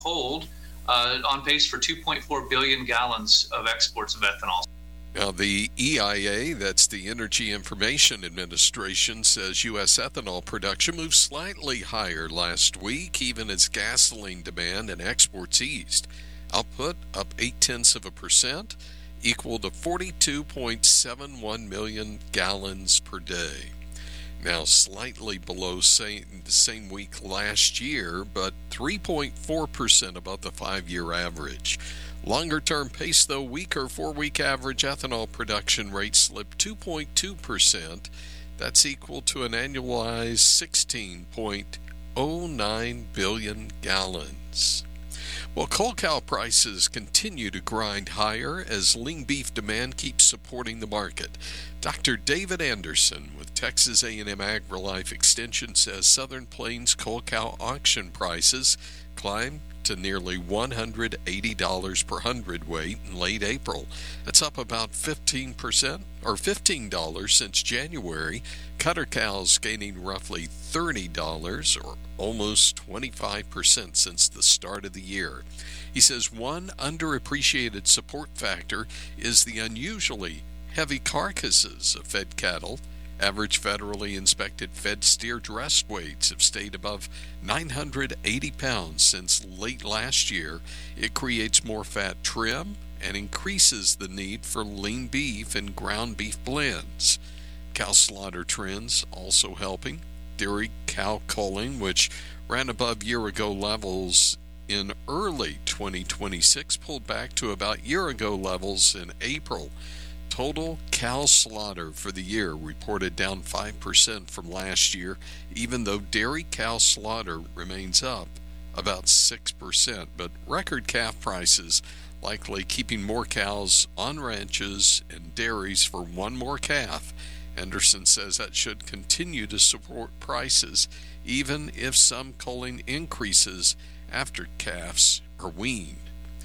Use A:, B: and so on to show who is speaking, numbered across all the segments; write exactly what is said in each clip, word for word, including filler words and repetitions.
A: hold, uh, on pace for two point four billion gallons of exports of ethanol.
B: Now, the E I A, that's the Energy Information Administration, says U S ethanol production moved slightly higher last week, even as gasoline demand and exports eased. Output up eight-tenths of a percent, equal to forty-two point seven one million gallons per day. Now, slightly below same, the same week last year, but three point four percent above the five-year average. Longer-term pace, though, weaker. Four-week average ethanol production rate slipped two point two percent. That's equal to an annualized sixteen point oh nine billion gallons. Well, coal cow prices continue to grind higher as lean beef demand keeps supporting the market. Doctor David Anderson with Texas A and M AgriLife Extension says Southern Plains coal cow auction prices climbed to nearly one hundred eighty dollars per hundredweight in late April. That's up about fifteen percent or fifteen dollars since January. Cutter cows gaining roughly thirty dollars or almost twenty-five percent since the start of the year. He says one underappreciated support factor is the unusually heavy carcasses of fed cattle. Average federally inspected fed steer dress weights have stayed above nine hundred eighty pounds since late last year. It creates more fat trim and increases the need for lean beef and ground beef blends. Cow slaughter trends also helping. Dairy cow culling, which ran above year-ago levels in early twenty twenty-six, pulled back to about year-ago levels in April. Total cow slaughter for the year reported down five percent from last year, even though dairy cow slaughter remains up about six percent. But record calf prices likely keeping more cows on ranches and dairies for one more calf. Anderson says that should continue to support prices, even if some culling increases after calves are weaned.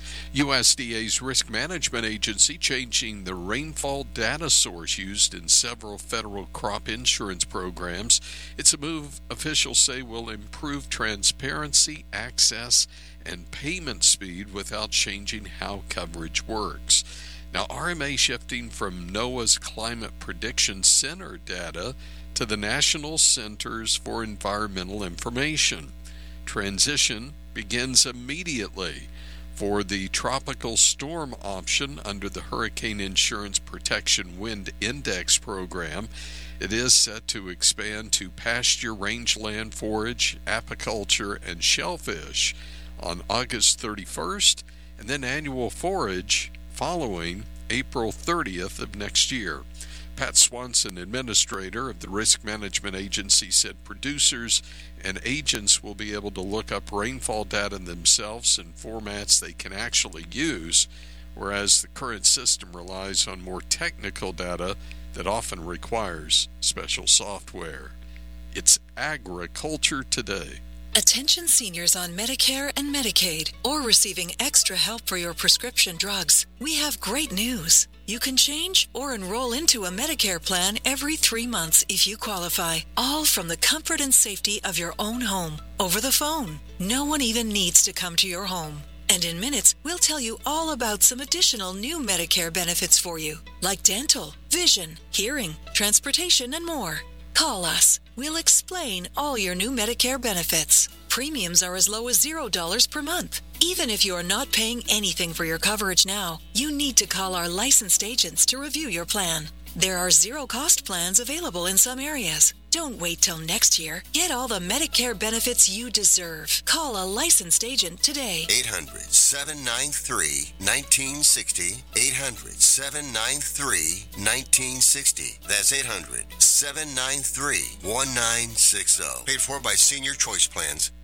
B: U S D A's Risk Management Agency changing the rainfall data source used in several federal crop insurance programs. It's a move officials say will improve transparency, access, and payment speed without changing how coverage works. Now, R M A shifting from NOAA's Climate Prediction Center data to the National Centers for Environmental Information. Transition begins immediately. For the tropical storm option under the Hurricane Insurance Protection Wind Index program, it is set to expand to pasture, rangeland forage, apiculture, and shellfish on August thirty-first, and then annual forage following April thirtieth of next year. Pat Swanson, administrator of the Risk Management Agency, said producers and agents will be able to look up rainfall data themselves in formats they can actually use, whereas the current system relies on more technical data that often requires special software. It's Agriculture Today.
C: Attention seniors on Medicare and Medicaid or receiving extra help for your prescription drugs. We have great news. You can change or enroll into a Medicare plan every three months if you qualify, all from the comfort and safety of your own home, over the phone. No one even needs to come to your home. And in minutes, we'll tell you all about some additional new Medicare benefits for you, like dental, vision, hearing, transportation, and more. Call us. We'll explain all your new Medicare benefits. Premiums are as low as zero dollars per month. Even if you are not paying anything for your coverage now, you need to call our licensed agents to review your plan. There are zero-cost plans available in some areas. Don't wait till next year. Get all the Medicare benefits you deserve. Call a licensed agent today.
D: eight hundred, seven nine three, one nine six zero. eight hundred, seven nine three, one nine six zero. That's eight hundred, seven nine three, one nine six zero. Paid for by Senior Choice Plans.